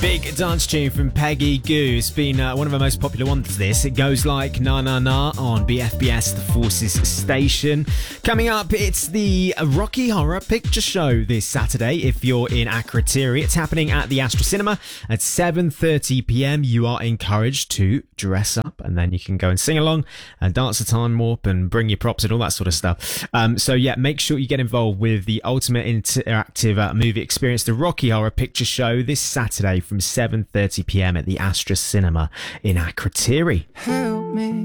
Big dance tune from Peggy Gou. It's been one of our most popular ones, this. It goes like Na Na Na on BFBS, the Forces station. Coming up, it's the Rocky Horror Picture Show this Saturday. If you're in Akrotiri, it's happening at the Astra Cinema at 7:30 p.m. You are encouraged to dress up, and then you can go and sing along and dance the time warp and bring your props and all that sort of stuff. So yeah, make sure you get involved with the ultimate interactive movie experience, the Rocky Horror Picture Show, this Saturday from 7:30 p.m. at the Astra Cinema in Akrotiri. Help me.